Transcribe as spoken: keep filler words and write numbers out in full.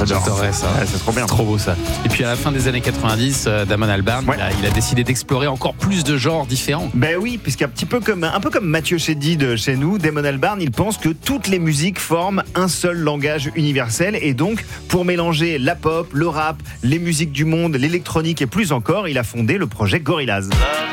J'adore. J'adorerais ça. Ouais, c'est trop bien. C'est trop beau ça. Et puis à la fin des années quatre-vingt-dix, euh, Damon Albarn, Ouais. il, a, il a décidé d'explorer encore plus de genres différents. Ben oui, puisqu'un petit peu comme un peu comme Mathieu Chédid de chez nous, Damon Albarn, il pense que toutes les musiques forment un seul langage universel, et donc pour mélanger la pop, le rap, les musiques du monde, l'électronique et plus encore, il a fondé le projet Gorillaz.